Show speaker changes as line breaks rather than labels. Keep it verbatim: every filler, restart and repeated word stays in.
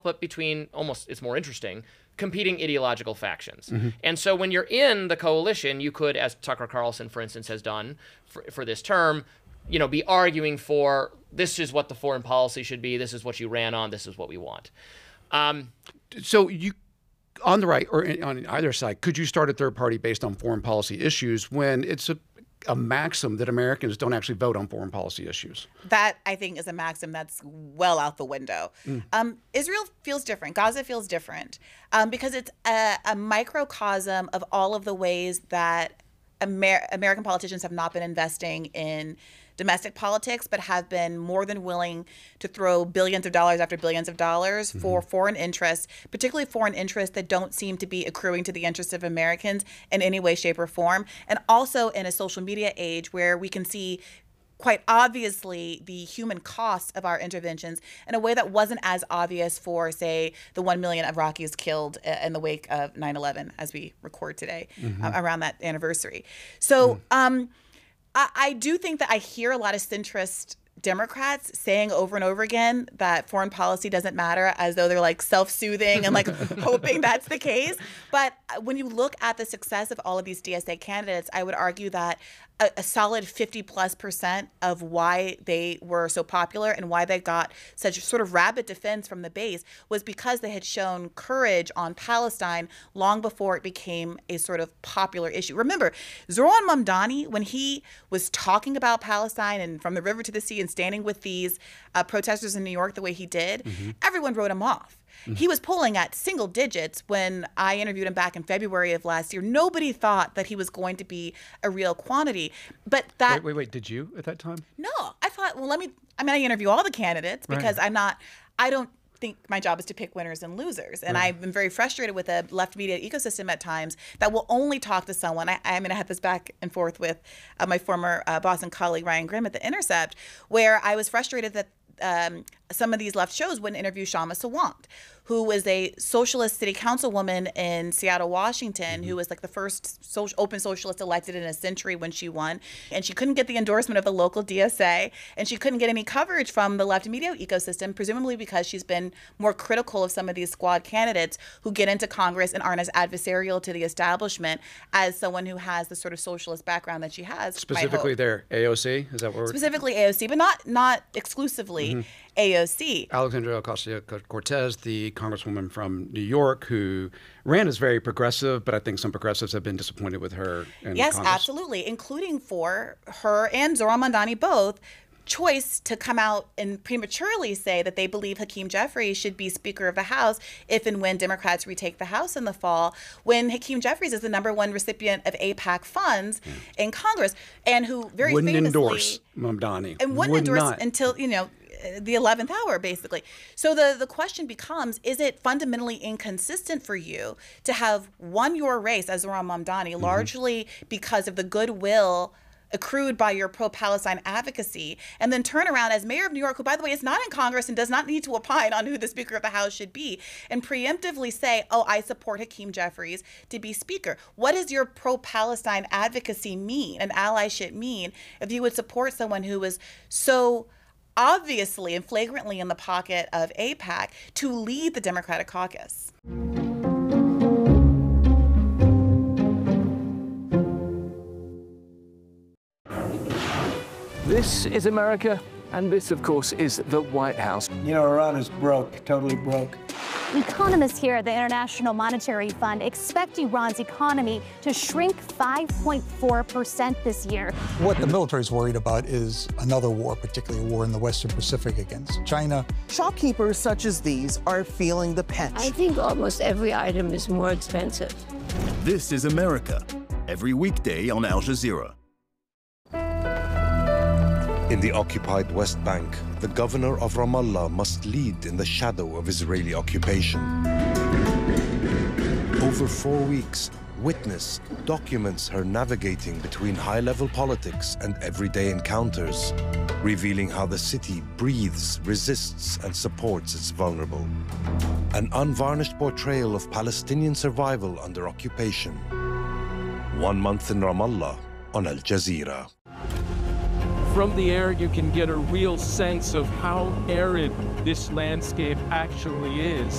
but between almost, it's more interesting, competing ideological factions. Mm-hmm. And so when you're in the coalition, you could, as Tucker Carlson, for instance, has done for, for this term, you know, be arguing for this is what the foreign policy should be, this is what you ran on, this is what we want. Um,
so you, on the right or on either side, could you start a third party based on foreign policy issues when it's a a maxim that Americans don't actually vote on foreign policy issues?
That, I think, is a maxim that's well out the window. Mm. Um, Israel feels different. Gaza feels different um, because it's a, a microcosm of all of the ways that Amer- American politicians have not been investing in domestic politics, but have been more than willing to throw billions of dollars after billions of dollars mm-hmm. for foreign interests, particularly foreign interests that don't seem to be accruing to the interests of Americans in any way, shape, or form. And also in a social media age where we can see quite obviously the human costs of our interventions in a way that wasn't as obvious for, say, the one million Iraqis killed in the wake of nine eleven as we record today, mm-hmm. uh, around that anniversary. So, mm. um, I, I do think that I hear a lot of centrist Democrats saying over and over again that foreign policy doesn't matter, as though they're like self-soothing and like hoping that's the case. But when you look at the success of all of these D S A candidates, I would argue that a, a solid fifty plus percent of why they were so popular and why they got such sort of rabid defense from the base was because they had shown courage on Palestine long before it became a sort of popular issue. Remember, Zoran Mamdani, when he was talking about Palestine and from the river to the sea and standing with these uh, protesters in New York the way he did, mm-hmm. everyone wrote him off. Mm-hmm. He was polling at single digits when I interviewed him back in February of last year. Nobody thought that he was going to be a real quantity. But that
wait, wait, wait. Did you at that time?
No, I thought, well, let me. I mean, I interview all the candidates because right. I'm not. I don't think my job is to pick winners and losers. And right. I've been very frustrated with a left media ecosystem at times that will only talk to someone. I, I mean, I had this back and forth with uh, my former uh, boss and colleague Ryan Grimm at The Intercept, where I was frustrated that Um, some of these left shows wouldn't interview Shama Sawant, who was a socialist city councilwoman in Seattle, Washington, mm-hmm. who was like the first social, open socialist elected in a century when she won. And she couldn't get the endorsement of the local D S A, and she couldn't get any coverage from the left media ecosystem, presumably because she's been more critical of some of these squad candidates who get into Congress and aren't as adversarial to the establishment as someone who has the sort of socialist background that she has.
Specifically their A O C? Is that what we're...
Specifically A O C, but not, not exclusively. Mm-hmm. A O C.
Alexandria Ocasio-Cortez, the congresswoman from New York, who ran as very progressive, but I think some progressives have been disappointed with her in
Yes,
Congress.
Absolutely, including for her and Zoran Mamdani both, choice to come out and prematurely say that they believe Hakeem Jeffries should be Speaker of the House if and when Democrats retake the House in the fall, when Hakeem Jeffries is the number one recipient of AIPAC funds mm. in Congress, and who very
wouldn't
famously...
endorse Mamdani.
And wouldn't
Would
endorse
not.
until, you know, the eleventh hour, basically. So the, the question becomes, is it fundamentally inconsistent for you to have won your race as Zoran Mamdani, mm-hmm. largely because of the goodwill accrued by your pro-Palestine advocacy, and then turn around as mayor of New York, who, by the way, is not in Congress and does not need to opine on who the Speaker of the House should be, and preemptively say, oh, I support Hakeem Jeffries to be Speaker? What does your pro-Palestine advocacy mean, and allyship mean, if you would support someone who is so obviously and flagrantly in the pocket of AIPAC to lead the Democratic caucus?
This is America, and this, of course, is the White House.
You know, Iran is broke, totally broke.
Economists here at the International Monetary Fund expect Iran's economy to shrink five point four percent this year.
What the military is worried about is another war, particularly a war in the Western Pacific against China.
Shopkeepers such as these are feeling the pinch.
I think almost every item is more expensive.
This is America, every weekday on Al Jazeera.
In the occupied West Bank, the governor of Ramallah must lead in the shadow of Israeli occupation. Over four weeks, Witness documents her navigating between high-level politics and everyday encounters, revealing how the city breathes, resists, and supports its vulnerable. An unvarnished portrayal of Palestinian survival under occupation. One month in Ramallah on Al Jazeera.
From the air, you can get a real sense of how arid this landscape actually is.